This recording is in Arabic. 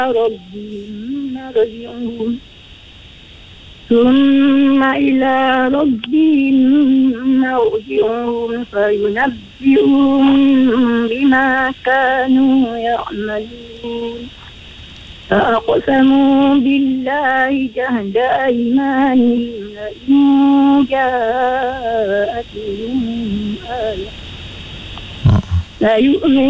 ربهم مرجعهم ثم إلى ربهم مرجعهم فينبئهم بما كانوا يعملون فأقسموا بالله جهد أيمانهم لئن جاءتهم آية لا يؤمن